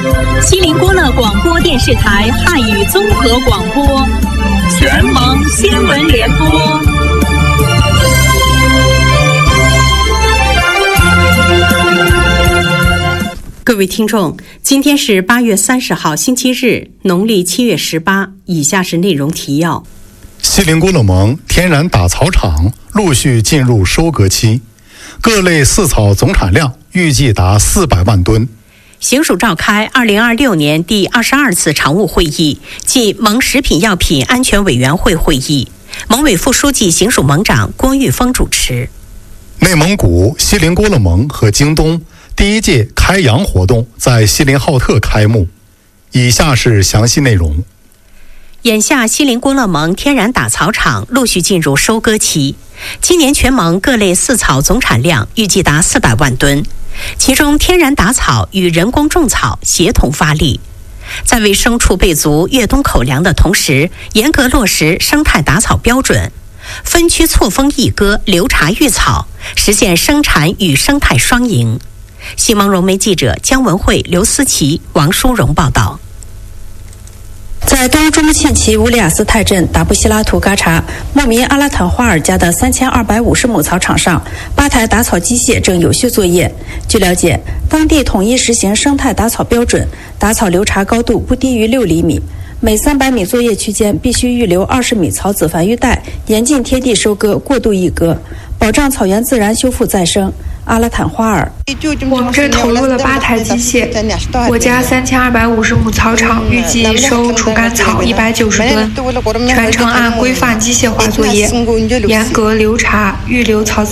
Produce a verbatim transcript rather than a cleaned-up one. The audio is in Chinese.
锡林郭勒广播电视台汉语综合广播，全盟新闻联播。 各位听众，今天是八月三十号，星期日，农历七月十八。以下是内容提要： 锡林郭勒盟天然打草场陆续进入收割期，各类饲草总产量预计达四百万吨。 行署召开二零二六年第二十二次常务会议暨盟食品药品安全委员会会议，盟委副书记、行署盟长郭玉峰主持。 内蒙古、锡林郭勒盟和京东第一届开洋活动在锡林浩特开幕。以下是详细内容。 眼下锡林郭勒盟天然打草场陆续进入收割期，今年全盟各类饲草总产量预计达四百万吨，其中天然打草与人工种草协同发力，在为牲畜备足越冬口粮的同时，严格落实生态打草标准，分区错峰一割留茬育草，实现生产与生态双赢。新盟融媒记者姜文慧、刘思琪、王淑荣报道。 在东中沁旗乌里雅斯泰镇达布希拉图嘎查牧民阿拉坦花尔家的三千二百五十亩草场上，八台打草机械正有序作业。据了解，当地统一实行生态打草标准，打草留茬高度不低于六厘米，每三百米作业区间必须预留二十米草籽繁育带，严禁贴地收割、过度一割，保障草原自然修复再生。阿拉坦花尔， 我们这投入了八台机械，我家三千二百五十亩草场预计收除干草一百九十吨，全程按规范机械化作业，严格留茬，预留草籽